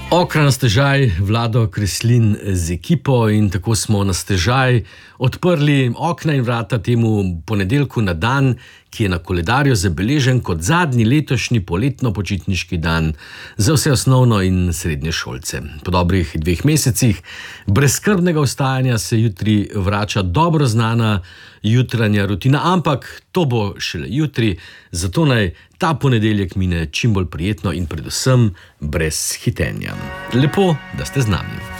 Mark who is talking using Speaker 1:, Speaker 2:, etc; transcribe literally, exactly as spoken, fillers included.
Speaker 1: Okra na stežaj, Vlado Kreslin z ekipo, in tako smo na stežaj odprli okna in vrata temu ponedeljku na dan, ki je na koledarju zabeležen kot zadnji letošnji poletno-počitniški dan za vse osnovno in srednje šolce. Po dobrih dveh mesecih brezskrbnega vstajanja se jutri vrača dobro znana jutranja rutina, ampak to bo šele jutri, zato naj ta ponedeljek mine čim bolj prijetno in predvsem brez hitenja. Lepo, da ste z nami.